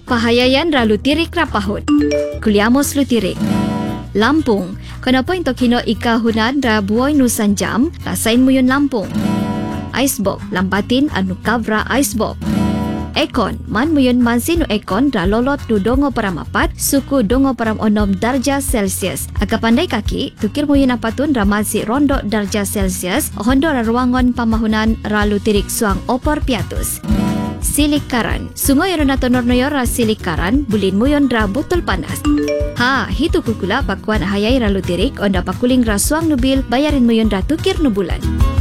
Pahayayan ralu tirik rapahut. Kuliamos lu tirik. Lampung. Kenapa into kino ika hunan ra buoy nusan jam, rasain mo yun Lampung. Icebox. Lambatin anu kavra icebox. Ekon. Man mo yun mansin no ekon ra lolot nu dongo param 4, suku dongo param 6 darjah Celsius. Aga pandai kaki, tukir mo yun apatun ra mansi rondo darjah Celsius, hondo ra ruangon pamahunan ralu tirik suang opor piatus. Silikaran. Sungai yang natonor noyor ra silikaran, bulin mo yon ra botol panas. Hitu kukula pakuan hayay ralu tirik, onda pakuling ra suang nubil, bayarin mo yon ra tukir nu bulan.